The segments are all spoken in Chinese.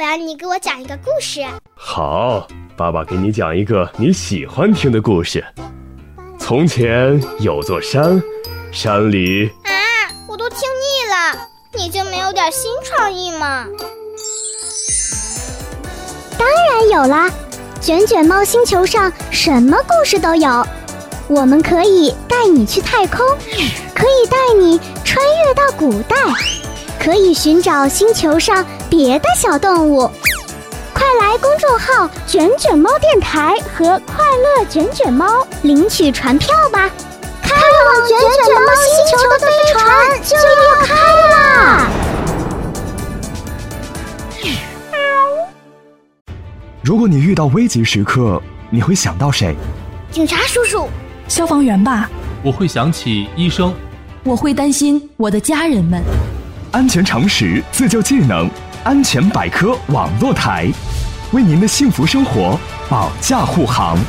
然你给我讲一个故事。 好，爸爸给你讲一个你喜欢听的故事。从前有座山，山里…… 我都听腻了，你就没有点新创意吗？ 当然有啦，卷卷猫星球上什么故事都有。我们可以带你去太空，可以带你穿越到古代，可以寻找星球上别的小动物。快来公众号卷卷猫电台和快乐卷卷猫领取船票吧，开往卷卷猫星球的飞船就要开啦！ 如果你遇到危急时刻，你会想到谁？ 警察叔叔。 消防员吧， 我会想起医生。 我会担心我的家人们。 安全常识，自救技能，安全百科网络台，为您的幸福生活保驾护航。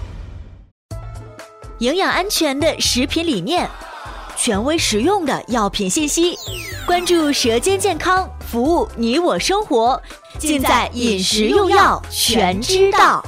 营养安全的食品理念，权威实用的药品信息，关注舌尖健康，服务你我生活，尽在饮食用药全知道。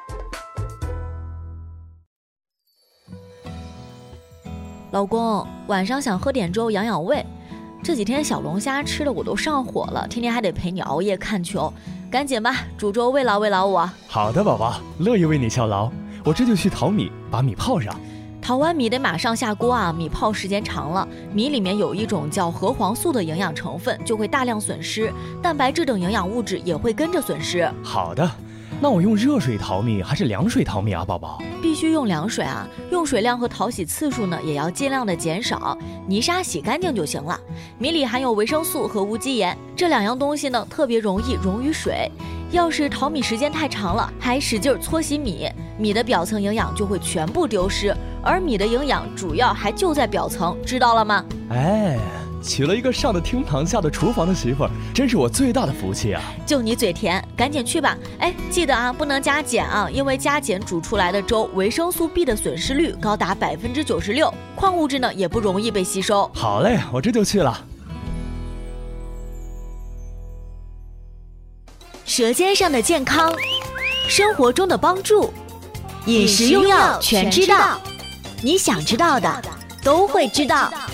老公，晚上想喝点粥养养胃，这几天小龙虾吃的我都上火了，天天还得陪你熬夜看球，赶紧吧，煮粥慰劳慰劳我。 好的，宝宝，乐意为你效劳，我这就去淘米，把米泡上。 淘完米得马上下锅啊，米泡时间长了，米里面有一种叫核黄素的营养成分，就会大量损失，蛋白质等营养物质也会跟着损失。 好的，那我用热水淘米还是凉水淘米啊，宝宝？ 必须用凉水啊，用水量和淘洗次数呢也要尽量的减少，泥沙洗干净就行了。米里含有维生素和无机盐，这两样东西呢特别容易溶于水。要是淘米时间太长了，还使劲搓洗米，米的表层营养就会全部丢失，而米的营养主要还就在表层，知道了吗？ 娶了一个上得厅堂下的厨房的媳妇儿，真是我最大的福气啊！ 就你嘴甜，赶紧去吧。记得啊，不能加碱啊，因为加碱煮出来的粥，维生素 B 的损失率高达96%，矿物质呢也不容易被吸收。 好嘞，我这就去了。 舌尖上的健康，生活中的帮助，饮食用药全知道，你想知道的都会知道。